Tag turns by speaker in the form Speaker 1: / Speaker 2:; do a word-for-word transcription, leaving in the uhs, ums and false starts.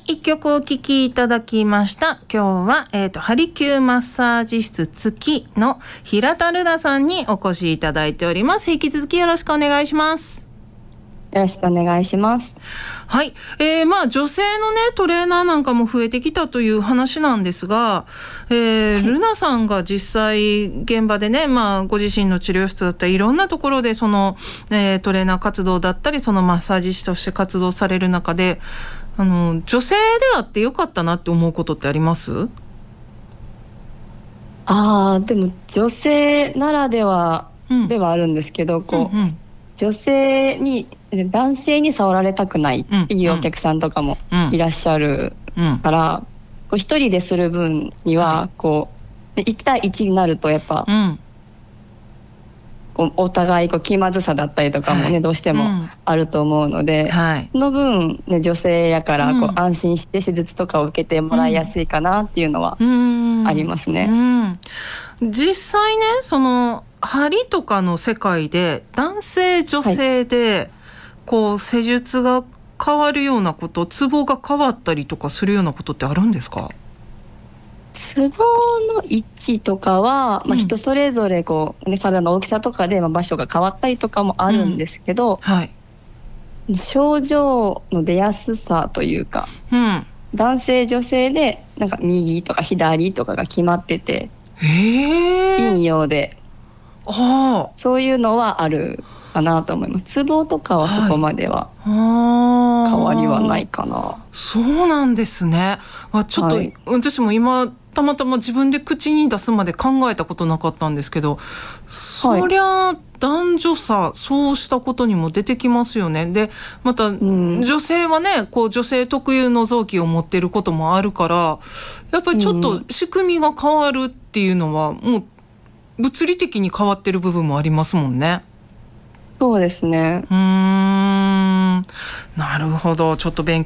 Speaker 1: いっきょくお聴きいただきました。今日は、えーと、ハリキューマッサージ室月の平田ルナさんにお越しいただいております。引き続きよろしくお願いします。
Speaker 2: よろしくお願いします。
Speaker 1: はい、えー、まあ女性のねトレーナーなんかも増えてきたという話なんですが、えーはい、ルナさんが実際現場でね、まあご自身の治療室だったりいろんなところでその、えー、トレーナー活動だったりそのマッサージ師として活動される中で、あの女性であってよかったなって思うことってあります？
Speaker 2: あーでも女性ならではではあるんですけど、うん、こう、うんうん、女性に男性に触られたくないっていうお客さんとかもいらっしゃるから、うん、こう一人でする分にはこういち対いちになるとやっぱ、うん、こうお互いこう気まずさだったりとかもね、はい、どうしてもあると思うので、はい、その分、ね、女性やからこう安心して手術とかを受けてもらいやすいかなっていうのはありますね。
Speaker 1: うんうん、実際ねその針とかの世界で男性女性で、はい、こう施術が変わるようなこと、ツボが変わったりとかするようなことってあるんですか？
Speaker 2: ツボの位置とかは、まあ、人それぞれこう、ね、体の大きさとかで、まあ、場所が変わったりとかもあるんですけど、うんはい、症状の出やすさというか、うん、男性女性でなんか右とか左とかが決まってて、へー、陰陽であそういうのはあるかなと思います。ツボとかはそこまでは変わりはないかな、はい、
Speaker 1: そうなんですね。あちょっと、はい、私も今たまたま自分で口に出すまで考えたことなかったんですけど、そりゃ男女差そうしたことにも出てきますよね。でまた、うん、女性はねこう女性特有の臓器を持っていることもあるからやっぱりちょっと仕組みが変わるっていうのはもう物理的に変わってる部分もありますもんね。
Speaker 2: そうですね。
Speaker 1: うーんなるほど、ちょっと勉強